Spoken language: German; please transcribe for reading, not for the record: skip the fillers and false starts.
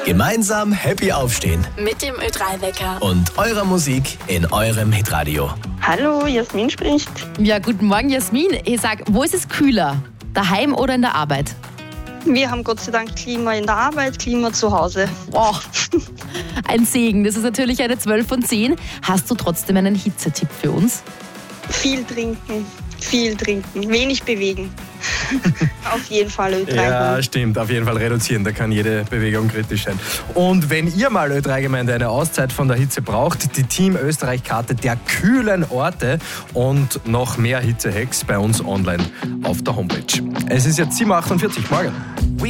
Gemeinsam happy aufstehen mit dem Ö3-Wecker und eurer Musik in eurem Hitradio. Hallo, Jasmin spricht. Ja, guten Morgen, Jasmin. Ich sag, wo ist es kühler? Daheim oder in der Arbeit? Wir haben Gott sei Dank Klima in der Arbeit, Klima zu Hause. Oh, ein Segen. Das ist natürlich eine 12 von 10. Hast du trotzdem einen Hitzetipp für uns? Viel trinken, wenig bewegen. Auf jeden Fall Ö3. Ja, stimmt. Auf jeden Fall reduzieren. Da kann jede Bewegung kritisch sein. Und wenn ihr mal Ö3-Gemeinde eine Auszeit von der Hitze braucht, die Team Österreich-Karte der kühlen Orte und noch mehr Hitze-Hacks bei uns online auf der Homepage. Es ist jetzt 7.48 Uhr. Morgen.